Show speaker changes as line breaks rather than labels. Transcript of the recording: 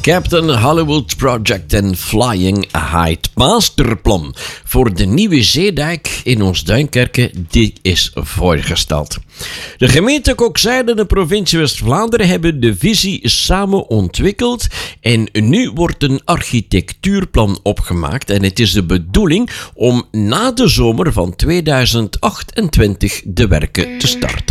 Captain Hollywood Project en Flying Height Masterplan voor de nieuwe zeedijk in ons Duinkerke, die is voorgesteld. De gemeente Kokzijde en de provincie West-Vlaanderen hebben de visie samen ontwikkeld en nu wordt een architectuurplan opgemaakt en het is de bedoeling om na de zomer van 2028 de werken te starten.